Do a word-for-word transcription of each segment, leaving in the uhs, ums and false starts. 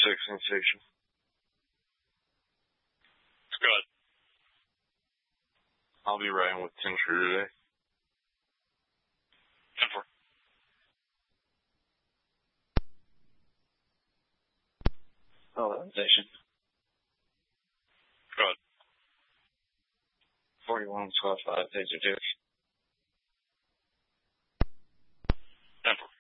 six in station. It's good. I'll be riding with ten True today. ten four. Oh, station. Good. forty-one, squad five, taser two. ten four.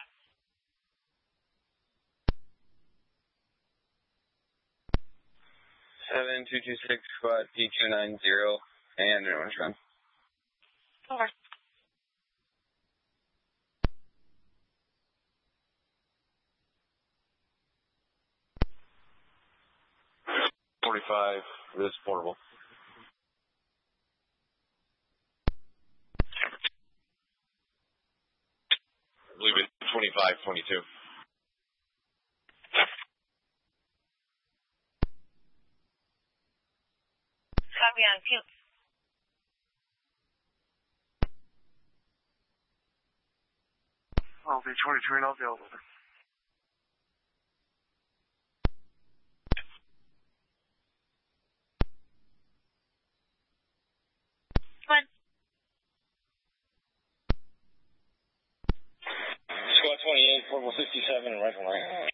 seven two two six, squad P two nine zero, and an orange gun. Over. forty-five, this portable. I believe it's twenty-five, twenty-two. Copy on Puke. I'll be twenty-two and I'll be over. One. Squad twenty-eight, portable sixty-seven, and rifle right.